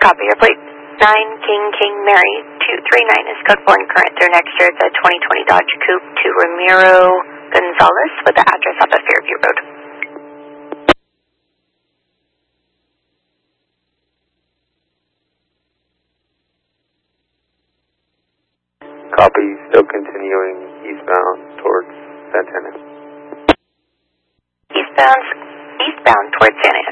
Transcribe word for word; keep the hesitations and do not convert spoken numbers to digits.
Copy your plate. nine King King Mary two three nine is code four and current through next year. It's a twenty twenty Dodge Coupe to Ramiro Gonzalez with the address off of Fairview Road. Copy, still continuing eastbound towards Santana. Eastbound, eastbound towards Santa